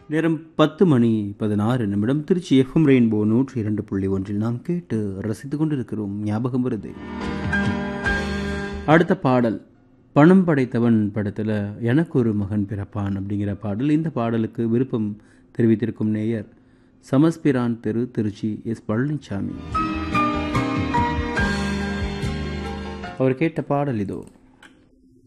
நேரம் 10:16 Trichy FM rainbow 102.1 நாம் கேட்டு ரசித்துக் கொண்டிருக்கிறோம். ஞாபகம் வருது. அடுத்த பாடல் பணம் படைத்தவன் படத்தில் எனக்கு ஒரு மகன் பிறப்பான் அப்படிங்கிற பாடல். இந்த பாடலுக்கு விருப்பம் தெரிவித்திருக்கும் நேயர் சமஸ்பிரான் தெரு, திருச்சி எஸ் பழனிசாமி. அவர் கேட்ட பாடல் இதோ.